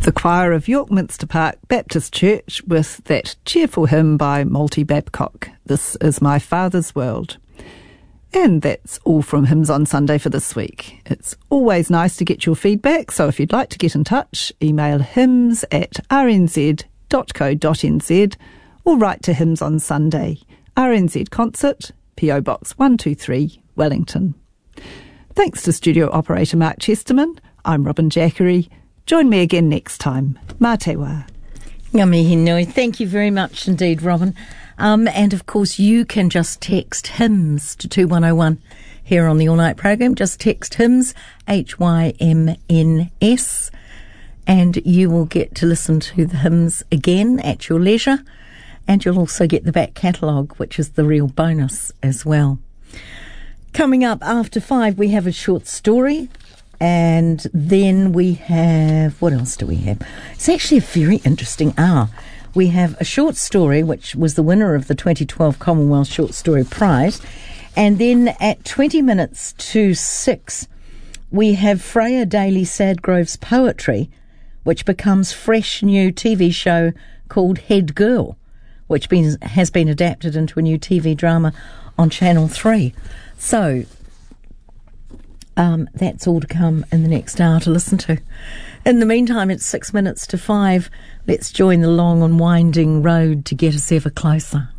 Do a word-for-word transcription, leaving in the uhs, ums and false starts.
The choir of York Minster Park Baptist Church with that cheerful hymn by Malty Babcock, This Is My Father's World. And that's all from Hymns on Sunday for this week. It's always nice to get your feedback, so if you'd like to get in touch, email hymns at r n z dot co dot n z or write to Hymns on Sunday, R N Z Concert, P O Box one two three, Wellington. Thanks to studio operator Mark Chesterman, I'm Robin Jackery. Join me again next time. Mā te wā. Ngā mihi nui. Thank you very much indeed, Robin. Um, and of course, you can just text hymns to two one oh one here on the All Night program. Just text hymns, H Y M N S, and you will get to listen to the hymns again at your leisure. And you'll also get the back catalogue, which is the real bonus as well. Coming up after five, we have a short story. And then we have, what else do we have? It's actually a very interesting hour. We have a short story, which was the winner of the twenty twelve Commonwealth Short Story Prize. And then at twenty minutes to six, we have Freya Daly Sadgrove's poetry, which becomes fresh new T V show called Head Girl, which been, has been adapted into a new T V drama on Channel three. So Um, that's all to come in the next hour to listen to. In the meantime, it's six minutes to five. Let's join the long and winding road to get us ever closer.